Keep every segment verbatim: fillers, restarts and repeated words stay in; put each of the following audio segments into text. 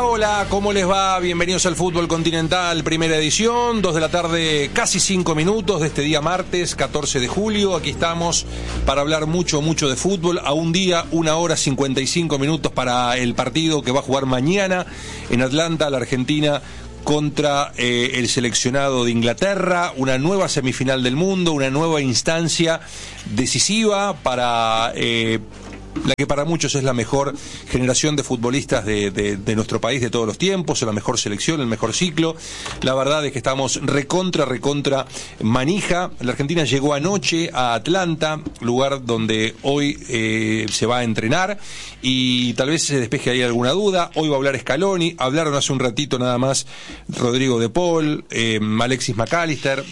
hola, ¿cómo les va? Bienvenidos al Fútbol Continental, primera edición, dos de la tarde, casi cinco minutos de este día martes, catorce de julio. Aquí estamos para hablar mucho, mucho de fútbol. A un día, una hora, cincuenta y cinco minutos para el partido que va a jugar mañana en Atlanta, la Argentina, contra eh, el seleccionado de Inglaterra. Una nueva semifinal del mundo, una nueva instancia decisiva para... Eh, la que para muchos es la mejor generación de futbolistas de, de, de nuestro país de todos los tiempos, la mejor selección, el mejor ciclo. La verdad es que estamos recontra, recontra manija. La Argentina llegó anoche a Atlanta, lugar donde hoy eh, se va a entrenar, y tal vez se despeje ahí alguna duda. Hoy va a hablar Scaloni, hablaron hace un ratito nada más Rodrigo de Paul, eh, Alexis McAllister,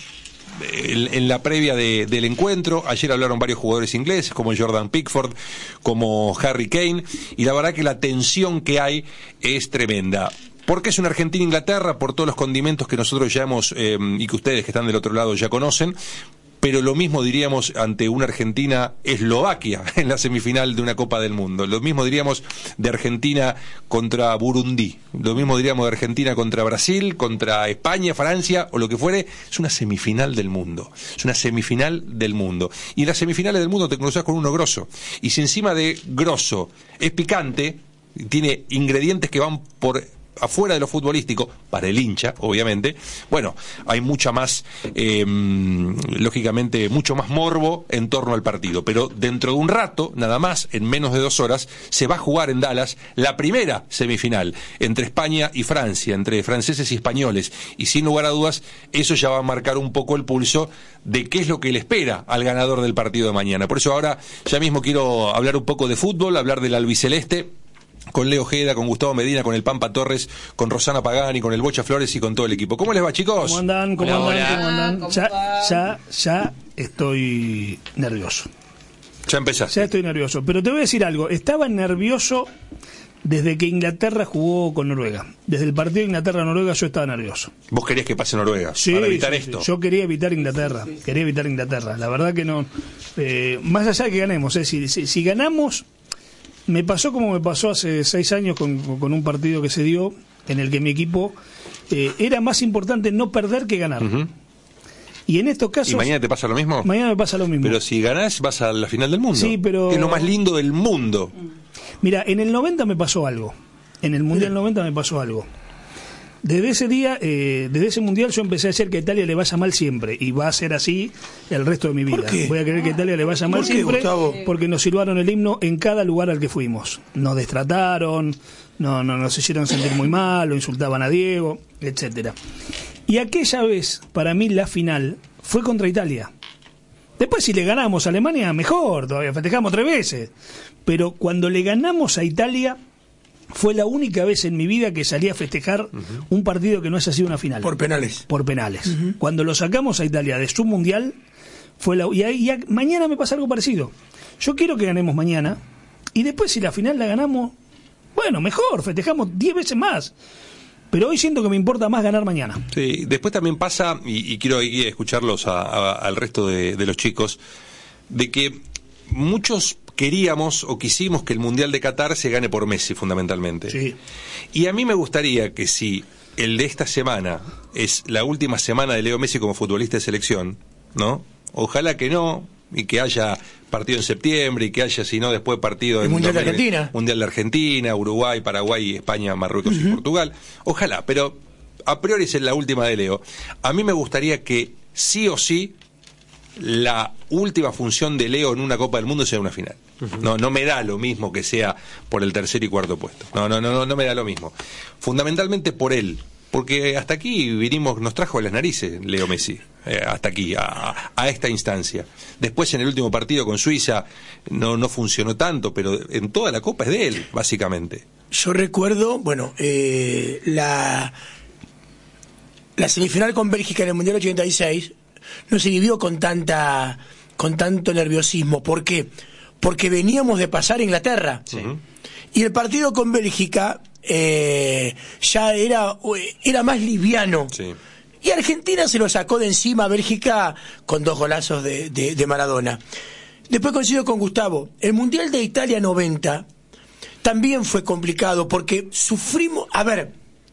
en la previa de, del encuentro. Ayer hablaron varios jugadores ingleses como Jordan Pickford, como Harry Kane, y la verdad que la tensión que hay es tremenda. Porque es una Argentina-Inglaterra, por todos los condimentos que nosotros ya hemos, eh, y que ustedes que están del otro lado ya conocen, pero lo mismo diríamos ante una Argentina-Eslovaquia en la semifinal de una Copa del Mundo. Lo mismo diríamos de Argentina contra Burundi. Lo mismo diríamos de Argentina contra Brasil, contra España, Francia o lo que fuere. Es una semifinal del mundo. Es una semifinal del mundo. Y en las semifinales del mundo te cruzas con uno grosso. Y si encima de grosso es picante, tiene ingredientes que van por... afuera de lo futbolístico, para el hincha, obviamente, bueno, hay mucha más, eh, lógicamente, mucho más morbo en torno al partido, pero dentro de un rato, nada más, en menos de dos horas, se va a jugar en Dallas la primera semifinal, entre España y Francia, entre franceses y españoles, y sin lugar a dudas, eso ya va a marcar un poco el pulso de qué es lo que le espera al ganador del partido de mañana. Por eso ahora, ya mismo quiero hablar un poco de fútbol, hablar del albiceleste, con Leo Ojeda, con Gustavo Medina, con el Pampa Torres, con Rosana Pagani, con el Bocha Flores y con todo el equipo. ¿Cómo les va, chicos? ¿Cómo andan? ¿Cómo Hola, andan? hola. ¿Cómo andan? ¿Cómo Ya, va? ya, ya estoy nervioso. Ya empezaste. Ya estoy nervioso. Pero te voy a decir algo. Estaba nervioso desde que Inglaterra jugó con Noruega. Desde el partido de Inglaterra-Noruega yo estaba nervioso. ¿Vos querías que pase Noruega Sí, para evitar sí, esto? sí. Yo quería evitar Inglaterra. Sí, sí, sí. Quería evitar Inglaterra. La verdad que no. Eh, más allá de que ganemos. Es decir, si, si ganamos... Me pasó como me pasó hace seis años con, con un partido que se dio en el que mi equipo eh, era más importante no perder que ganar. Uh-huh. Y en estos casos... ¿Y mañana te pasa lo mismo? Mañana me pasa lo mismo. Pero si ganás, vas a la final del mundo. Sí, pero... Que es lo más lindo del mundo. Mira, en el noventa me pasó algo. En el Mundial noventa me pasó algo. Desde ese día, eh, desde ese Mundial yo empecé a hacer que a Italia le vaya mal siempre. Y va a ser así el resto de mi vida. ¿Por qué? Voy a querer que a Italia le vaya mal ¿Por qué, siempre. Gustavo? Porque nos silbaron el himno en cada lugar al que fuimos. Nos destrataron, no, no nos hicieron sentir muy mal, lo insultaban a Diego, etcétera. Y aquella vez, para mí, la final fue contra Italia. Después, si le ganamos a Alemania, mejor, todavía festejamos tres veces. Pero cuando le ganamos a Italia, fue la única vez en mi vida que salí a festejar uh-huh. un partido que no haya sido una final. Por penales. Por penales. Uh-huh. Cuando lo sacamos a Italia de su mundial, fue la y, y a, mañana me pasa algo parecido. Yo quiero que ganemos mañana, y después si la final la ganamos, bueno, mejor, festejamos diez veces más. Pero hoy siento que me importa más ganar mañana. Sí, después también pasa, y, y quiero ahí escucharlos a, a, al resto de, de los chicos, de que muchos queríamos o quisimos que el Mundial de Qatar se gane por Messi, fundamentalmente. Sí. Y a mí me gustaría que si el de esta semana es la última semana de Leo Messi como futbolista de selección, ¿no? Ojalá que no, y que haya partido en septiembre, y que haya, si no, después partido el en Mundial de noviembre, Argentina. Mundial de Argentina, Uruguay, Paraguay, España, Marruecos Uh-huh. y Portugal. Ojalá, pero a priori es la última de Leo. A mí me gustaría que sí o sí la última función de Leo en una Copa del Mundo sea una final. Uh-huh. No, no me da lo mismo que sea por el tercer y cuarto puesto. No, no, no, no, no me da lo mismo. Fundamentalmente por él, porque hasta aquí vinimos, nos trajo a las narices Leo Messi, eh, hasta aquí, a, a esta instancia. Después en el último partido con Suiza no, no funcionó tanto, pero en toda la Copa es de él, básicamente. Yo recuerdo, bueno, eh, la la semifinal con Bélgica en el Mundial ochenta y seis no se vivió con tanta con tanto nerviosismo. ¿Por qué? Porque veníamos de pasar a Inglaterra. Sí. Y el partido con Bélgica eh, ya era, era más liviano. Sí. Y Argentina se lo sacó de encima a Bélgica con dos golazos de, de, de Maradona. Después coincido con Gustavo. El Mundial de Italia noventa también fue complicado porque sufrimos, a ver,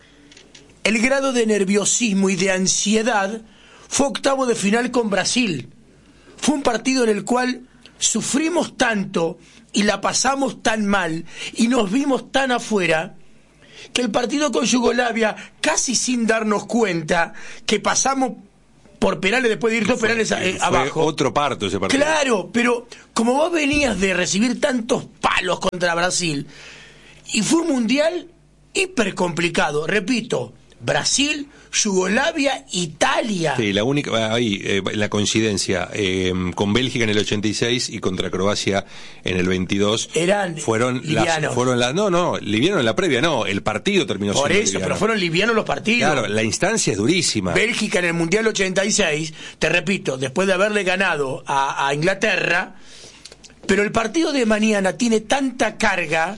el grado de nerviosismo y de ansiedad fue octavo de final con Brasil. Fue un partido en el cual sufrimos tanto y la pasamos tan mal y nos vimos tan afuera que el partido con Yugoslavia, casi sin darnos cuenta que pasamos por penales después de ir dos penales a, eh, abajo. Fue otro parto ese partido. Claro, pero como vos venías de recibir tantos palos contra Brasil, y fue un mundial hiper complicado, repito, Brasil, Yugoslavia, Italia. Sí, la única, ahí, eh, la coincidencia, eh, con Bélgica en el ochenta y seis y contra Croacia en el veintidós. Eran fueron livianos. Las, fueron las, no, no, liviano en la previa, no, el partido terminó Por siendo eso, liviano. pero fueron livianos los partidos. Claro, la instancia es durísima. Bélgica en el Mundial ochenta y seis, te repito, después de haberle ganado a, a Inglaterra, pero el partido de mañana tiene tanta carga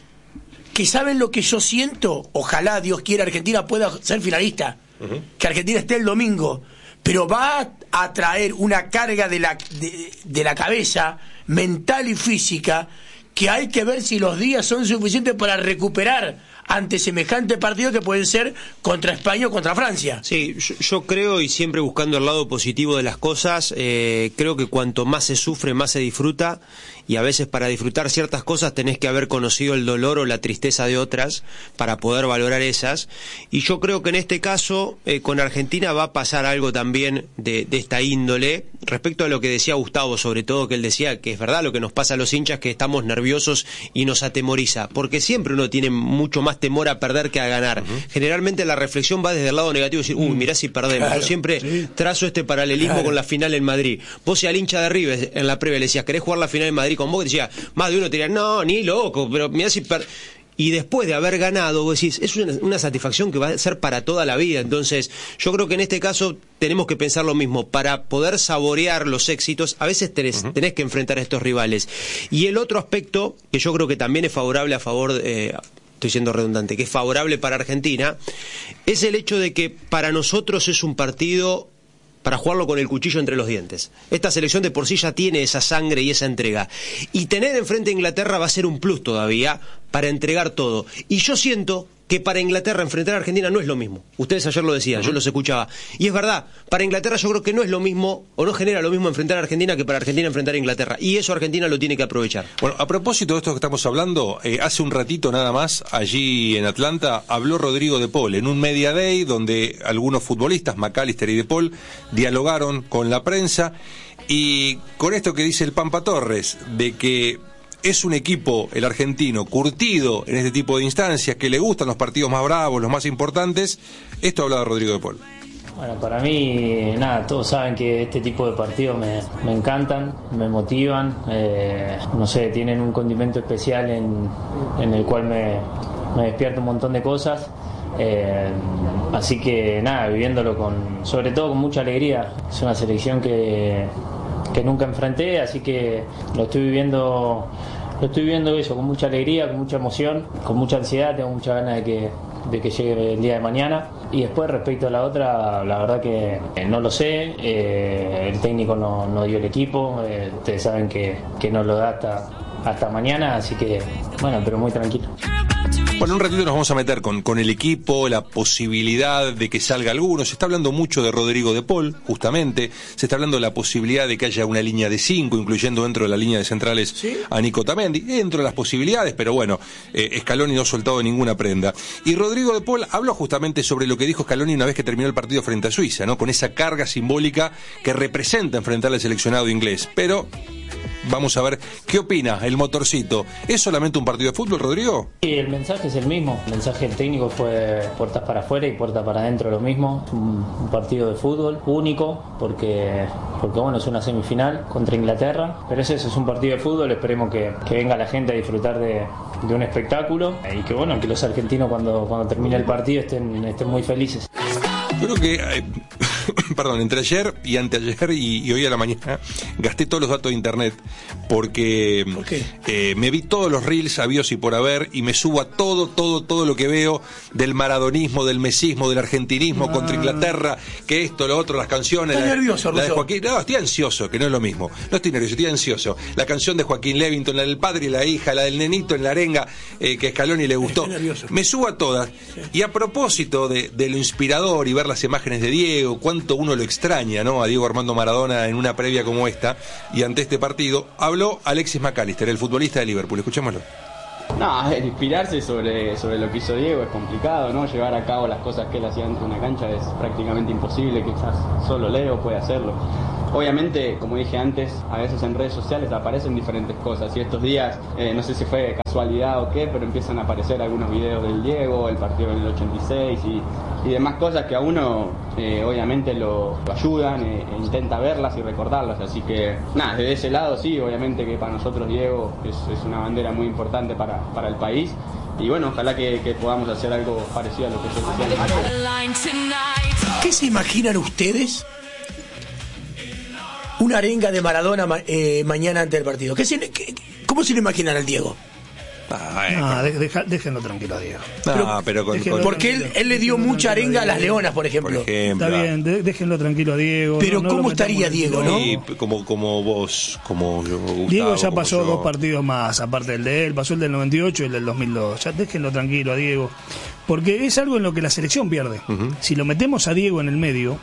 que ¿saben lo que yo siento? Ojalá, Dios quiera, Argentina pueda ser finalista, uh-huh. que Argentina esté el domingo, pero va a traer una carga de la, de, de la cabeza, mental y física, que hay que ver si los días son suficientes para recuperar ante semejante partido que pueden ser contra España o contra Francia. Sí, yo, yo creo, y siempre buscando el lado positivo de las cosas, eh, creo que cuanto más se sufre, más se disfruta, y a veces para disfrutar ciertas cosas tenés que haber conocido el dolor o la tristeza de otras para poder valorar esas, y yo creo que en este caso eh, con Argentina va a pasar algo también de, de esta índole, respecto a lo que decía Gustavo, sobre todo, que él decía que es verdad lo que nos pasa a los hinchas, que estamos nerviosos y nos atemoriza, porque siempre uno tiene mucho más temor a perder que a ganar. Uh-huh. Generalmente la reflexión va desde el lado negativo, decir, uy, mirá si perdemos. Claro, yo siempre sí. trazo este paralelismo claro. con la final en Madrid. Vos, si al hincha de River en la previa le decías, ¿querés jugar la final en Madrid con vos? Que decía, más de uno te diría, no, ni loco, pero mirá si per... Y después de haber ganado, vos decís, es una, una satisfacción que va a ser para toda la vida. Entonces, yo creo que en este caso tenemos que pensar lo mismo. Para poder saborear los éxitos, a veces tenés, uh-huh. tenés que enfrentar a estos rivales. Y el otro aspecto, que yo creo que también es favorable a favor... Eh, estoy siendo redundante, que es favorable para Argentina, es el hecho de que para nosotros es un partido para jugarlo con el cuchillo entre los dientes. Esta selección de por sí ya tiene esa sangre y esa entrega. Y tener enfrente a Inglaterra va a ser un plus todavía para entregar todo. Y yo siento que para Inglaterra enfrentar a Argentina no es lo mismo. Ustedes ayer lo decían, uh-huh. yo los escuchaba. Y es verdad, para Inglaterra yo creo que no es lo mismo, o no genera lo mismo enfrentar a Argentina que para Argentina enfrentar a Inglaterra. Y eso Argentina lo tiene que aprovechar. Bueno, a propósito de esto que estamos hablando, eh, hace un ratito nada más, allí en Atlanta, habló Rodrigo de Paul en un Media Day donde algunos futbolistas, McAllister y de Paul, dialogaron con la prensa, y con esto que dice el Pampa Torres, de que es un equipo, el argentino, curtido en este tipo de instancias, que le gustan los partidos más bravos, los más importantes. Esto hablaba Rodrigo de Paul. Bueno, para mí, nada, todos saben que este tipo de partidos me, me encantan, me motivan, eh, no sé, tienen un condimento especial en, en el cual me, me despierta un montón de cosas. Eh, así que nada, viviéndolo con, sobre todo con mucha alegría. Es una selección que que nunca enfrenté, así que lo estoy viviendo lo estoy viviendo eso, con mucha alegría, con mucha emoción, con mucha ansiedad, tengo mucha ganas de que, de que llegue el día de mañana. Y después, respecto a la otra, la verdad que no lo sé, eh, el técnico no, no dio el equipo, eh, ustedes saben que, que no lo da hasta, hasta mañana, así que, bueno, pero muy tranquilo. Bueno, un ratito nos vamos a meter con, con el equipo, la posibilidad de que salga alguno. Se está hablando mucho de Rodrigo de Paul, justamente. Se está hablando de la posibilidad de que haya una línea de cinco, incluyendo dentro de la línea de centrales ¿sí? a Nico Tamendi. Dentro de las posibilidades, pero bueno, eh, Scaloni no ha soltado ninguna prenda. Y Rodrigo de Paul habló justamente sobre lo que dijo Scaloni una vez que terminó el partido frente a Suiza, ¿no? Con esa carga simbólica que representa enfrentar al seleccionado inglés. Pero vamos a ver qué opina el motorcito. ¿Es solamente un partido de fútbol, Rodrigo? Sí, el mensaje es el mismo. El mensaje del técnico fue puertas para afuera y puertas para adentro lo mismo. Un, un partido de fútbol único porque, porque bueno, es una semifinal contra Inglaterra. Pero es eso, es un partido de fútbol. Esperemos que, que venga la gente a disfrutar de, de un espectáculo y que bueno, que los argentinos cuando, cuando termine el partido estén, estén muy felices. Creo que... Eh... perdón, entre ayer y anteayer y, y hoy a la mañana gasté todos los datos de internet porque ¿Por qué? eh, me vi todos los reels habidos y por haber y me subo a todo, todo, todo lo que veo del maradonismo, del mesismo, del argentinismo ah. contra Inglaterra, que esto, lo otro, las canciones. ¿Estás la, nervioso, la de Russo? Joaquín, no, estoy ansioso, que no es lo mismo. No estoy nervioso, estoy ansioso. La canción de Joaquín Levington, la del padre y la hija, la del nenito en la arenga, eh, que a Scaloni le gustó. Me subo a todas. Sí. Y a propósito de, de lo inspirador y ver las imágenes de Diego, cuánto uno lo extraña, ¿no? A Diego Armando Maradona en una previa como esta, y ante este partido, habló Alexis McAllister, el futbolista de Liverpool. Escuchémoslo. No, inspirarse sobre, sobre lo que hizo Diego es complicado, ¿no? Llevar a cabo las cosas que él hacía dentro de una cancha es prácticamente imposible, quizás solo Leo puede hacerlo. Obviamente, como dije antes, a veces en redes sociales aparecen diferentes cosas y estos días, eh, no sé si fue casualidad o qué, pero empiezan a aparecer algunos videos del Diego, el partido en el ochenta y seis y, y demás cosas que a uno eh, obviamente lo, lo ayudan e, e intenta verlas y recordarlas, así que nada, desde ese lado sí, obviamente que para nosotros Diego es, es una bandera muy importante para, para el país y bueno, ojalá que, que podamos hacer algo parecido a lo que yo decía. ¿Qué se imaginan ustedes? Una arenga de Maradona eh, mañana antes del partido. ¿Qué se, qué, ¿Cómo se lo imaginan al Diego? Ah, eh, no, de, deja, déjenlo tranquilo a Diego. No, pero, pero con, con, porque él, él le dio mucha arenga a las Leonas, por ejemplo. Por ejemplo. Está bien, de, déjenlo tranquilo a Diego. Pero no, no ¿cómo estaría Diego, no? Y como, como vos, como Gustavo, Diego ya como pasó yo. dos partidos más, aparte del de él, pasó el del noventa y ocho y el del dos mil dos. Ya déjenlo tranquilo a Diego. Porque es algo en lo que la selección pierde. Uh-huh. Si lo metemos a Diego en el medio...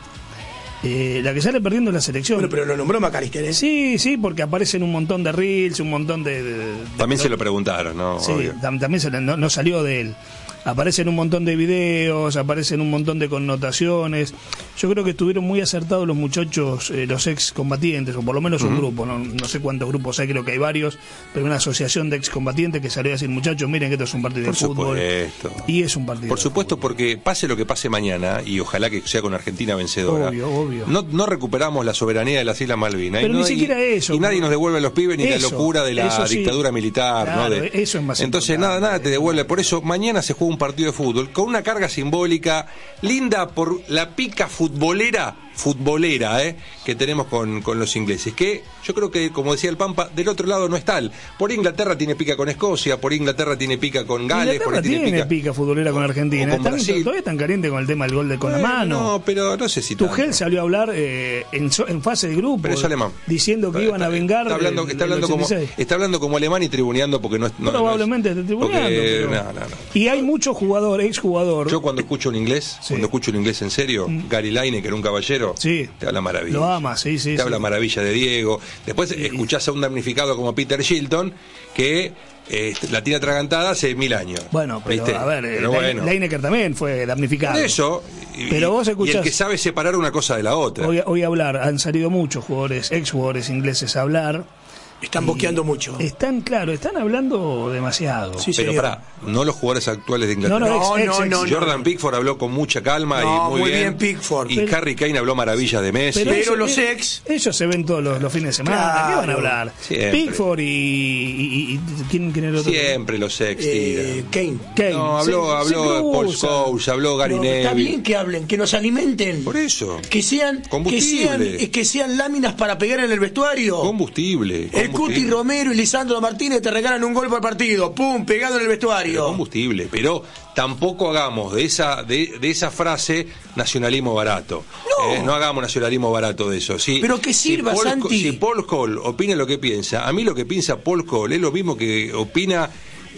Eh, la que sale perdiendo es la selección. Bueno, pero lo nombró McAllister, ¿eh? Sí, sí, porque aparecen un montón de reels, un montón de... de, de también de, se lo preguntaron, ¿no? Sí, Obvio. también se, no, no salió de él. Aparecen un montón de videos, aparecen un montón de connotaciones. Yo creo que estuvieron muy acertados los muchachos, eh, los excombatientes, o por lo menos un uh-huh. grupo, no, no sé cuántos grupos hay, creo que hay varios, pero una asociación de excombatientes que salió a decir, muchachos, miren que esto es un partido por de fútbol. Supuesto. Y es un partido. Por supuesto, porque pase lo que pase mañana, y ojalá que sea con Argentina vencedora, obvio, obvio. No, no recuperamos la soberanía de las Islas Malvinas. Pero y no, ni siquiera y, eso. Y nadie nos devuelve a los pibes ni eso, la locura de la sí. dictadura militar. Claro, ¿no? De, eso es más entonces, nada, nada te devuelve. Por eso, mañana se juega un partido de fútbol con una carga simbólica linda por la pica futbolera futbolera eh, que tenemos con, con los ingleses, que yo creo que, como decía el Pampa, del otro lado no es tal. Por Inglaterra tiene pica con Escocia, por Inglaterra tiene pica con Gales, por ahí tiene, tiene pica, pica futbolera con Argentina. con Están, todavía están calientes con el tema del gol de con bueno, la mano. No, pero no sé si Tuchel salió a hablar eh, en, en fase de grupo, pero es alemán, diciendo que está, iban a vengar. Está hablando, el, está hablando como está hablando como alemán y tribuneando porque no es no, probablemente no esté tribuneando. Porque, pero... no, no, no. Y hay muchos jugadores, exjugador. Yo cuando escucho un inglés, sí. cuando escucho un inglés en serio, mm. Gary Lineker, un caballero, sí. te habla maravilla. Lo ama, sí, sí. Te sí. habla maravilla de Diego. Después sí. escuchás a un damnificado como Peter Shilton que eh, la tiene atragantada hace mil años. Bueno, pero ¿viste? a ver, pero bueno. Lineker también fue damnificado. Por eso. Y, pero vos escuchás, y el que sabe separar una cosa de la otra. Hoy, hoy hablar, han salido muchos jugadores, ex jugadores ingleses a hablar. Están boqueando mucho. Están, claro, están hablando demasiado. Sí, pero pará, no los jugadores actuales de Inglaterra. No, no, no, ex, no, ex, no, Jordan no. Pickford habló con mucha calma no, y muy, muy bien. bien Pickford. Y pero, Harry Kane habló maravillas de Messi. Pero, pero los ellos, ex... Ellos se ven todos los, los fines de semana. Claro. ¿Qué van a hablar? Siempre. Pickford y... y, y, y ¿quién, ¿Quién era el otro? Siempre los ex eh, Kane. Kane. No, habló, se, habló se Paul Scholes, habló Gary no, Neville. Está bien que hablen, que nos alimenten. Por eso. Que sean, que sean, que sean láminas para pegar en el vestuario. Combustible. El Cuti Romero y Lisandro Martínez te regalan un gol por partido, pum, pegado en el vestuario. Pero combustible, pero tampoco hagamos de esa de, de esa frase nacionalismo barato. No. Eh, no hagamos nacionalismo barato de eso. Si, pero que sirva, si Paul, Santi. Si Paul Scholes opina lo que piensa, a mí lo que piensa Paul Scholes es lo mismo que opina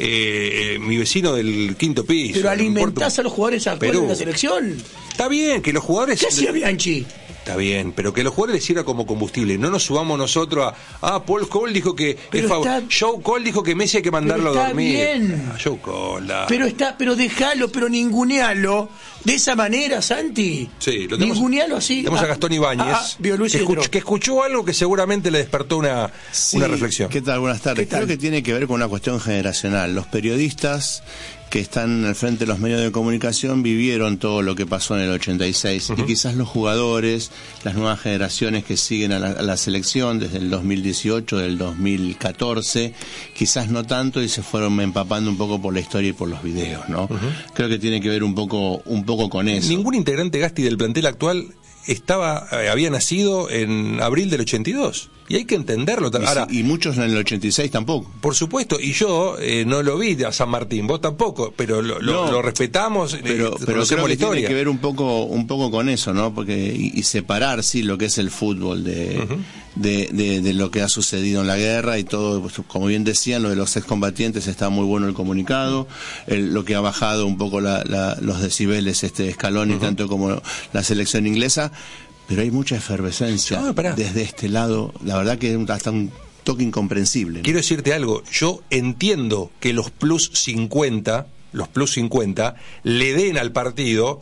eh, eh, mi vecino del quinto piso. Pero alimentás no a los jugadores actuales Perú. de la selección. Está bien que los jugadores... ¿Qué hacía Bianchi? Está bien, pero que los jugadores les sirva como combustible. No nos subamos nosotros a... Ah, Paul Cole dijo que... Es está, Joe Cole dijo que Messi hay que mandarlo está a dormir. Bien. Ah, Joe Cole. Ah. Pero está, pero déjalo, pero ningunealo de esa manera, Santi. Sí, lo tenemos, ningunealo así. Tenemos ah, a Gastón Ibáñez, ah, ah, que, escuch, que escuchó algo que seguramente le despertó una, sí, una reflexión. ¿Qué tal? Buenas tardes. Creo que tiene que ver con una cuestión generacional. Los periodistas que están al frente de los medios de comunicación vivieron todo lo que pasó en el ochenta y seis, uh-huh. y quizás los jugadores, las nuevas generaciones que siguen a la, a la selección desde el dos mil dieciocho, del dos mil catorce, quizás no tanto y se fueron empapando un poco por la historia y por los videos, ¿no? Uh-huh. Creo que tiene que ver un poco un poco con eso. Ningún integrante Gasti del plantel actual estaba eh, había nacido en abril del ochenta y dos. Y hay que entenderlo. Y, Ahora, y muchos en el ochenta y seis tampoco. Por supuesto, y yo eh, no lo vi a San Martín, vos tampoco, pero lo, lo, no, lo respetamos, pero, eh, pero creo que la historia. Tiene que ver un poco un poco con eso, ¿no? Porque y, y separar, sí, lo que es el fútbol de, uh-huh. de, de, de lo que ha sucedido en la guerra y todo, pues, como bien decían, lo de los excombatientes está muy bueno el comunicado, el, lo que ha bajado un poco la, la, los decibeles este Scaloni, uh-huh. tanto como la selección inglesa. Pero hay mucha efervescencia no, desde este lado, la verdad que es hasta un toque incomprensible, ¿no? Quiero decirte algo, yo entiendo que los plus cincuenta, los plus cincuenta, le den al partido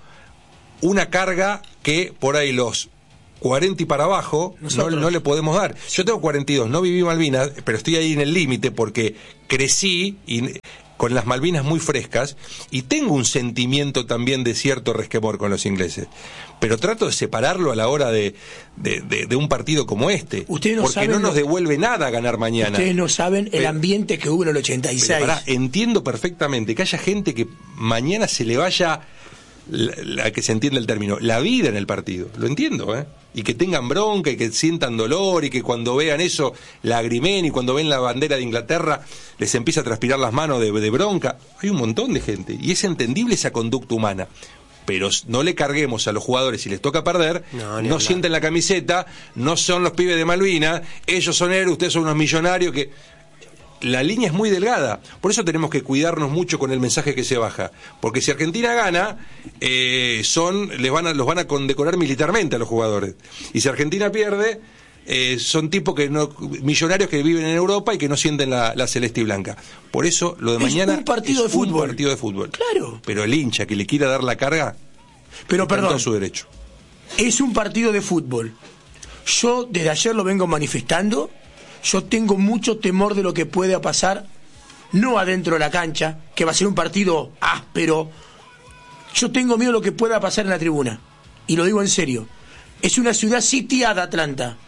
una carga que por ahí los cuarenta y para abajo no, no le podemos dar. Yo tengo cuarenta y dos, no viví Malvinas, pero estoy ahí en el límite porque crecí y con las Malvinas muy frescas y tengo un sentimiento también de cierto resquemor con los ingleses, pero trato de separarlo a la hora de, de, de, de un partido como este, ustedes no porque saben no nos lo... devuelve nada ganar mañana. Ustedes no saben el ambiente que hubo en el ochenta y seis. Pero pará, entiendo perfectamente que haya gente que mañana se le vaya, la, la que se entiende el término, la vida en el partido, lo entiendo, ¿eh? Y que tengan bronca y que sientan dolor y que cuando vean eso lagrimen y cuando ven la bandera de Inglaterra les empieza a transpirar las manos de, de bronca. Hay un montón de gente y es entendible esa conducta humana, pero no le carguemos a los jugadores si les toca perder, no, no sienten la camiseta, no son los pibes de Malvinas, ellos son héroes, ustedes son unos millonarios que... La línea es muy delgada, por eso tenemos que cuidarnos mucho con el mensaje que se baja, porque si Argentina gana, eh, son les van a, los van a condecorar militarmente a los jugadores, y si Argentina pierde, eh, son tipos que no millonarios que viven en Europa y que no sienten la, la celeste y blanca. Por eso lo de es mañana un partido es de fútbol. un partido de fútbol. Claro. Pero el hincha que le quiera dar la carga, pero perdón, todo su derecho. Es un partido de fútbol. Yo desde ayer lo vengo manifestando. Yo tengo mucho temor de lo que pueda pasar, no adentro de la cancha, que va a ser un partido áspero. Yo tengo miedo de lo que pueda pasar en la tribuna. Y lo digo en serio. Es una ciudad sitiada, Atlanta.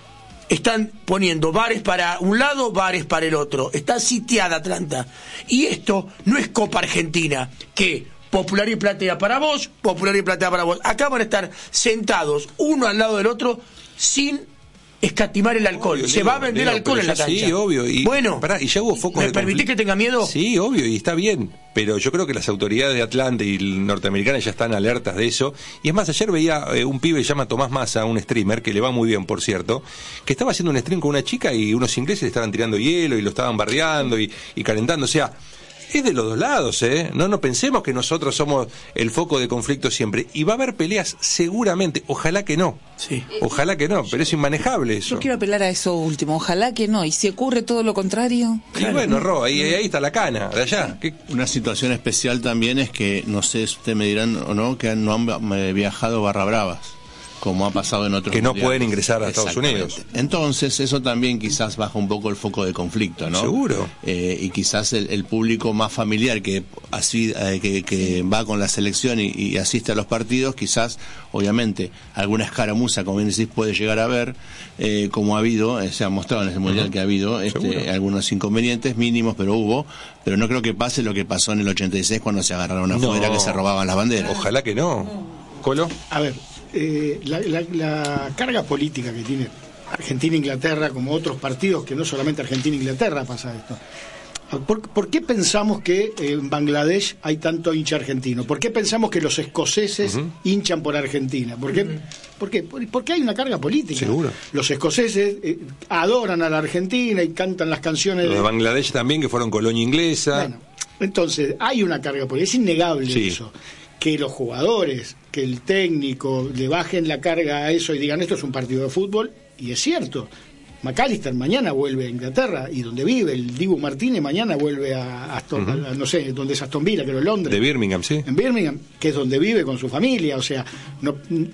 Están poniendo bares para un lado, bares para el otro. Está sitiada Atlanta. Y esto no es Copa Argentina, que Popular y Platea para vos, Popular y Platea para vos. Acá van a estar sentados uno al lado del otro sin... escatimar el alcohol, obvio, se digo, va a vender digo, alcohol en la cancha. Sí, obvio. Y, bueno, pará, y ya hubo focos ¿me de permitís que tenga miedo? Sí, obvio, y está bien. Pero yo creo que las autoridades de Atlanta y norteamericanas ya están alertas de eso. Y es más, ayer veía eh, un pibe que se llama Tomás Massa, un streamer, que le va muy bien, por cierto, que estaba haciendo un stream con una chica y unos ingleses le estaban tirando hielo y lo estaban bardeando y, y calentando. O sea, es de los dos lados, ¿eh? No, no pensemos que nosotros somos el foco de conflicto siempre. Y va a haber peleas seguramente, ojalá que no. Sí. Ojalá que no, pero es inmanejable eso. Yo quiero apelar a eso último, ojalá que no. ¿Y si ocurre todo lo contrario? Y claro. Bueno, Ro, ahí, ahí está la cana, de allá. ¿Qué? Una situación especial también es que, no sé si ustedes me dirán o no, que no han viajado barra bravas, como ha pasado en otros que no mundiales. Pueden ingresar a Estados Unidos. Entonces eso también quizás baja un poco el foco de conflicto, ¿no? Seguro. Eh, y quizás el, el público más familiar que así eh, que, que va con la selección y, y asiste a los partidos, quizás obviamente alguna escaramuza, como bien decís, puede llegar a haber, eh, como ha habido, eh, se ha mostrado en ese mundial uh-huh. que ha habido este, algunos inconvenientes mínimos, pero hubo, pero no creo que pase lo que pasó en el ochenta y seis cuando se agarraron afuera, no. que se robaban las banderas. Ojalá que no. ¿Colo? A ver, Eh, la, la, la carga política que tiene Argentina e Inglaterra, como otros partidos, que no solamente Argentina e Inglaterra pasa esto. ¿Por, ¿Por qué pensamos que en Bangladesh hay tanto hincha argentino? ¿Por qué pensamos que los escoceses uh-huh. hinchan por Argentina? ¿Por qué? Uh-huh. ¿Por qué? Porque hay una carga política. Seguro. Los escoceses eh, adoran a la Argentina y cantan las canciones Los de... de Bangladesh también, que fueron colonia inglesa. Bueno, entonces hay una carga política, es innegable sí. eso. Que los jugadores, que el técnico le bajen la carga a eso y digan esto es un partido de fútbol, y es cierto. McAllister mañana vuelve a Inglaterra y donde vive, el Dibu Martínez mañana vuelve a Aston, uh-huh. a, no sé, donde es Aston Villa, creo, en Londres. De Birmingham, sí. En Birmingham, que es donde vive con su familia, o sea, no,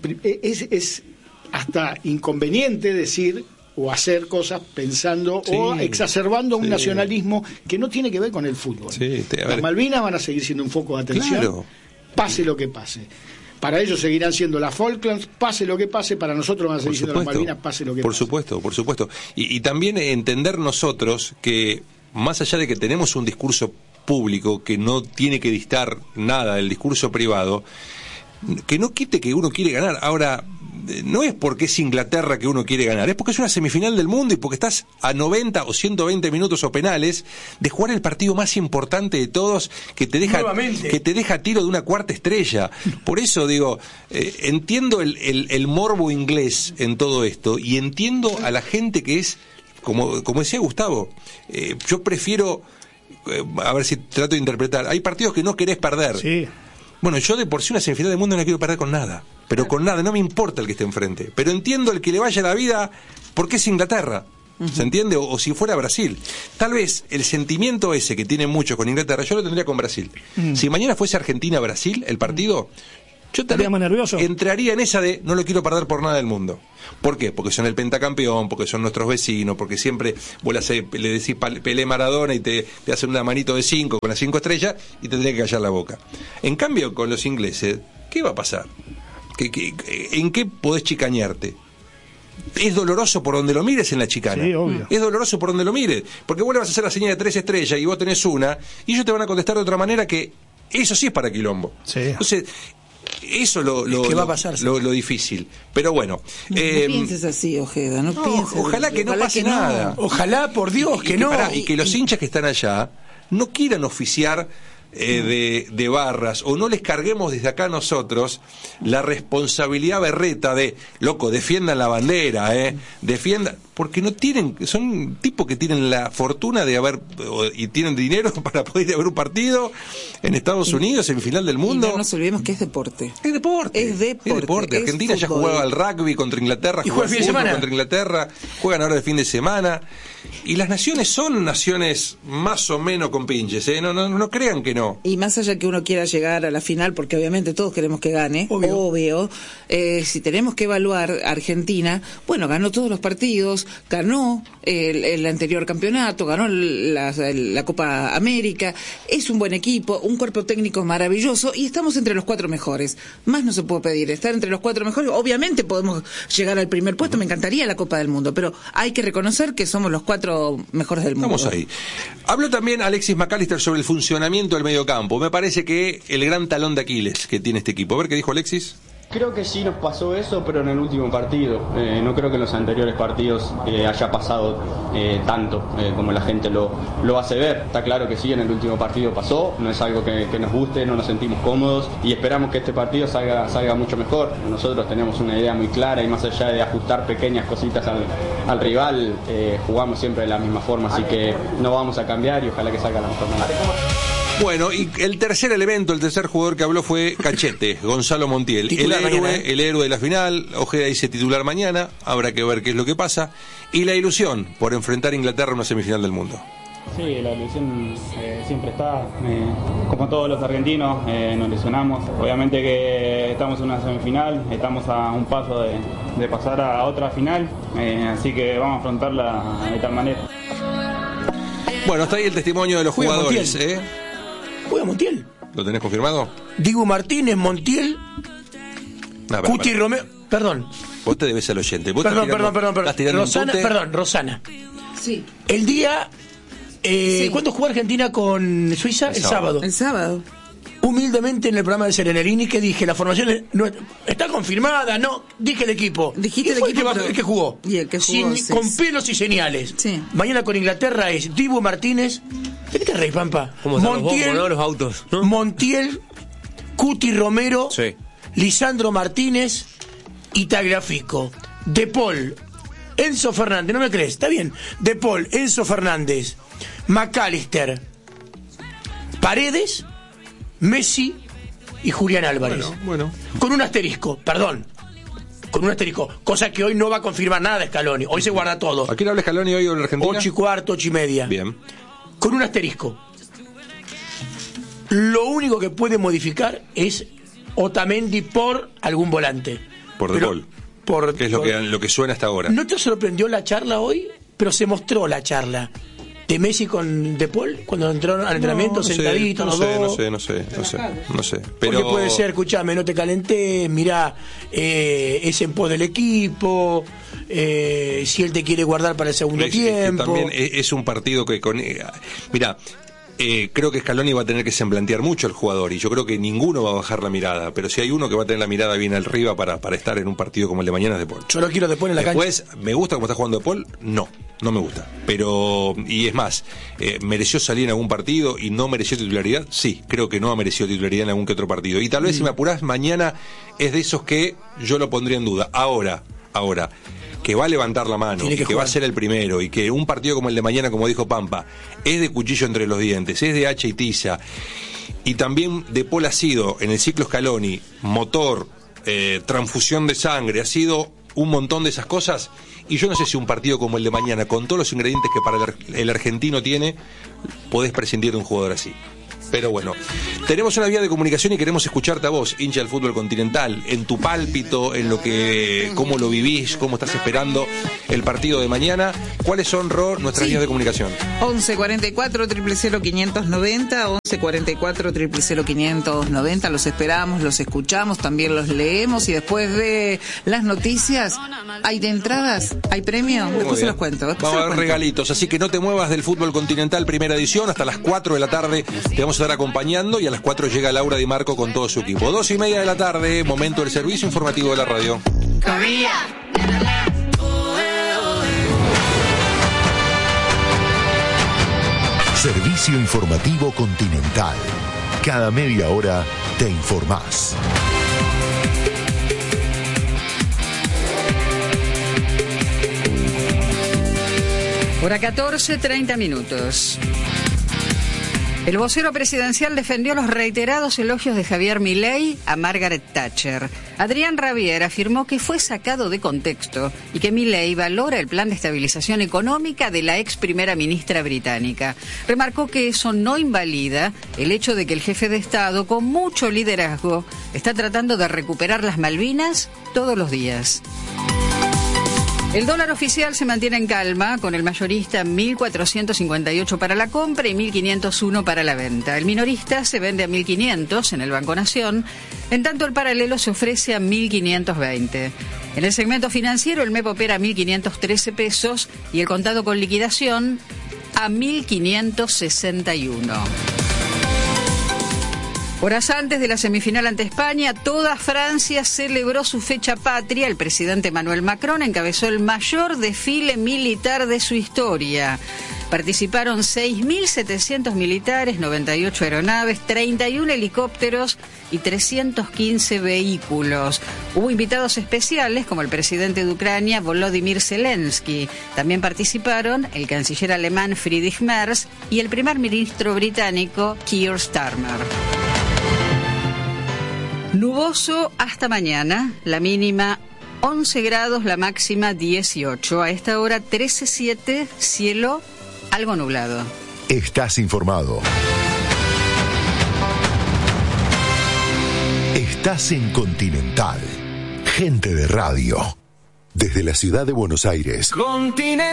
es, es hasta inconveniente decir o hacer cosas pensando sí, o exacerbando un sí. nacionalismo que no tiene que ver con el fútbol. Sí, te, Las Malvinas van a seguir siendo un foco de atención. Claro. Pase lo que pase. Para ellos seguirán siendo las Falklands, pase lo que pase, para nosotros van a seguir siendo las Malvinas, pase lo que por pase. Por supuesto, por supuesto. Y, y también entender nosotros que, más allá de que tenemos un discurso público que no tiene que distar nada del discurso privado, que no quite que uno quiere ganar. Ahora, no es porque es Inglaterra que uno quiere ganar, es porque es una semifinal del mundo y porque estás a noventa o ciento veinte minutos o penales de jugar el partido más importante de todos, que te deja que te deja tiro de una cuarta estrella. Por eso digo, eh, entiendo el, el, el morbo inglés en todo esto y entiendo a la gente que es, como, como decía Gustavo, eh, yo prefiero, eh, a ver si trato de interpretar, hay partidos que no querés perder. Sí. Bueno, yo de por sí una semifinal del mundo no la quiero perder con nada, pero con nada, no me importa el que esté enfrente, pero entiendo el que le vaya la vida porque es Inglaterra, uh-huh. ¿Se entiende? O, o si fuera Brasil. Tal vez el sentimiento ese que tienen muchos con Inglaterra, yo lo tendría con Brasil. Uh-huh. Si mañana fuese Argentina-Brasil el partido, uh-huh. yo también más nervioso. Entraría en esa de no lo quiero perder por nada del mundo. ¿Por qué? Porque son el pentacampeón, porque son nuestros vecinos, porque siempre vos le, hace, le decís Pelé Maradona y te, te hacen una manito de cinco con las cinco estrellas y te tendría que callar la boca. En cambio, con los ingleses, ¿qué va a pasar? ¿Qué, qué, ¿En qué podés chicañarte? Es doloroso por donde lo mires en la chicana. Sí, obvio. Es doloroso por donde lo mires. Porque vos le vas a hacer la señal de tres estrellas y vos tenés una, y ellos te van a contestar de otra manera que eso sí es para quilombo. Sí. Entonces, eso lo, lo, ¿qué va a pasar? Lo, lo difícil. Pero bueno. No, eh, no pienses así, Ojeda. No, no pienses. Ojalá que no ojalá pase que nada. No. Ojalá, por Dios, y, que y no. Que, pará, y que los hinchas que están allá no quieran oficiar eh, de, de barras, o no les carguemos desde acá nosotros la responsabilidad berreta de, loco, defiendan la bandera, eh, defiendan, porque no tienen, son tipos que tienen la fortuna de haber, y tienen dinero para poder ir a ver un partido en Estados Unidos, en final del mundo. Y no nos olvidemos que es deporte. Es deporte. Es deporte. Es deporte. Es Argentina fútbol. Ya jugaba al rugby contra Inglaterra, y juega el fin de semana contra Inglaterra, juegan ahora de fin de semana. Y las naciones son naciones más o menos compinches, ¿eh? No, no, no crean que no. Y más allá que uno quiera llegar a la final, porque obviamente todos queremos que gane, obvio, obvio eh, si tenemos que evaluar Argentina, bueno, ganó todos los partidos, ganó el, el anterior campeonato, ganó la, la Copa América, es un buen equipo, un cuerpo técnico maravilloso y estamos entre los cuatro mejores. Más no se puede pedir, estar entre los cuatro mejores. Obviamente podemos llegar al primer puesto, me encantaría la Copa del Mundo, pero hay que reconocer que somos los cuatro mejores del mundo. Estamos ahí. Habló también Alexis McAllister sobre el funcionamiento del mediocampo. Me parece que el gran talón de Aquiles que tiene este equipo. A ver qué dijo Alexis. Creo que sí nos pasó eso, pero en el último partido. Eh, no creo que en los anteriores partidos eh, haya pasado eh, tanto eh, como la gente lo, lo hace ver. Está claro que sí, en el último partido pasó. No es algo que, que nos guste, no nos sentimos cómodos y esperamos que este partido salga, salga mucho mejor. Nosotros tenemos una idea muy clara y más allá de ajustar pequeñas cositas al, al rival, eh, jugamos siempre de la misma forma, así que no vamos a cambiar y ojalá que salga la mejor manera. Bueno, y el tercer elemento, el tercer jugador que habló fue Cachete, Gonzalo Montiel, el héroe, mañana, ¿eh? el héroe de la final. Ojeda dice titular mañana, habrá que ver qué es lo que pasa, y la ilusión por enfrentar a Inglaterra en una semifinal del mundo. Sí, la ilusión eh, siempre está, eh, como todos los argentinos, eh, nos ilusionamos. Obviamente que estamos en una semifinal, estamos a un paso de, de pasar a otra final, eh, así que vamos a afrontarla de tal manera. Bueno, está ahí el testimonio de los Juega jugadores, Montiel. ¿eh? Juega Montiel. ¿Lo tenés confirmado? Dibu Martínez, Montiel, No, Cuti Romero. Perdón. Vos te debes al oyente. ¿Vos Perdón, estás tirando, perdón, perdón, estás perdón. tirando un Rosana, tute? perdón, Rosana. Sí. El día. Eh, Sí. ¿Cuándo jugó Argentina con Suiza? El El, sábado. sábado. El sábado. Humildemente en el programa de Serenerini que dije, la formación es- no, está confirmada, no, dije el equipo. Dijiste ¿Y el fue equipo, el, que, pero- el que jugó. Y el que jugó, Sin- sí, con sí. pelos y señales. Sí. Mañana con Inglaterra es Dibu Martínez. ¿De qué te reís, Pampa? ¿Cómo están los bombos, no? Los autos, ¿no? Montiel, Cuti Romero, Sí. Lisandro Martínez y Tagliafico. De Paul, Enzo Fernández, ¿no me crees? Está bien. De Paul, Enzo Fernández, McAllister, Paredes, Messi y Julián Álvarez. Bueno, bueno. Con un asterisco, perdón. Con un asterisco, cosa que hoy no va a confirmar nada Scaloni. Hoy se guarda todo. ¿A quién habla Scaloni hoy en la Argentina? Ocho y cuarto, ocho y media. Bien. Con un asterisco. Lo único que puede modificar es Otamendi por algún volante. Por De Pero- Paul. Por, Que es lo por- que, lo que suena hasta ahora. ¿No te sorprendió la charla hoy? Pero se mostró la charla de Messi con De Paul cuando entraron al entrenamiento No, no sé, sentaditos no los sé, dos. no sé, no sé, no sé, no sé. Pero Porque puede ser, escuchame, no te calentés, mirá, eh, es en pos del equipo, eh, si él te quiere guardar para el segundo es, es que tiempo. también es, es un partido que con, eh, mira, Eh, creo que Scaloni va a tener que semblantear mucho al jugador y yo creo que ninguno va a bajar la mirada, pero si hay uno que va a tener la mirada bien arriba para, para estar en un partido como el de mañana es De Paul. Yo lo quiero De Paul en la Después, cancha. ¿me gusta cómo está jugando De Paul? No, no me gusta. Pero, y es más, eh, ¿mereció salir en algún partido y no mereció titularidad? Sí, creo que no ha merecido titularidad en algún que otro partido. Y tal vez, mm. si me apurás, mañana es de esos que yo lo pondría en duda. Ahora, ahora... que va a levantar la mano, que, que va a ser el primero, y que un partido como el de mañana, como dijo Pampa, es de cuchillo entre los dientes, es de hacha y tiza, y también De Paul ha sido, en el ciclo Scaloni, motor, eh, transfusión de sangre, ha sido un montón de esas cosas, y yo no sé si un partido como el de mañana, con todos los ingredientes que para el, el argentino tiene, podés prescindir de un jugador así. Pero bueno, tenemos una vía de comunicación y queremos escucharte a vos, hincha del fútbol continental, en tu pálpito, en lo que, cómo lo vivís, cómo estás esperando el partido de mañana. ¿Cuáles son, Ro, nuestras sí. vías de comunicación? once cuarenta y cuatro, cero cero cero, quinientos noventa, once cuarenta y cuatro, cero cero cero, quinientos noventa. Los esperamos, los escuchamos, también los leemos y después de las noticias, ¿hay de entradas? ¿Hay premio? Muy después bien. se los cuento. Después Vamos a ver cuento. regalitos, así que no te muevas del fútbol continental primera edición. Hasta las cuatro de la tarde te vamos a estar acompañando y a las cuatro llega Laura Di Marco con todo su equipo. Dos y media de la tarde, momento del servicio informativo de la radio. Servicio informativo Continental. Cada media hora te informás. Hora catorce, treinta minutos. El vocero presidencial defendió los reiterados elogios de Javier Milei a Margaret Thatcher. Adrián Rabier afirmó que fue sacado de contexto y que Milei valora el plan de estabilización económica de la ex primera ministra británica. Remarcó que eso no invalida el hecho de que el jefe de Estado, con mucho liderazgo, está tratando de recuperar las Malvinas todos los días. El dólar oficial se mantiene en calma, con el mayorista mil cuatrocientos cincuenta y ocho para la compra y mil quinientos uno para la venta. El minorista se vende a mil quinientos en el Banco Nación, en tanto el paralelo se ofrece a mil quinientos veinte. En el segmento financiero el M E P opera a mil quinientos trece pesos y el contado con liquidación a mil quinientos sesenta y uno. Horas antes de la semifinal ante España, toda Francia celebró su fecha patria. El presidente Emmanuel Macron encabezó el mayor desfile militar de su historia. Participaron seis mil setecientos militares, noventa y ocho aeronaves, treinta y uno helicópteros y trescientos quince vehículos. Hubo invitados especiales como el presidente de Ucrania, Volodymyr Zelensky. También participaron el canciller alemán Friedrich Merz y el primer ministro británico Keir Starmer. Nuboso hasta mañana, la mínima once grados, la máxima dieciocho. A esta hora trece siete, cielo algo nublado. Estás informado. Estás en Continental. Gente de radio. Desde la ciudad de Buenos Aires. Continental.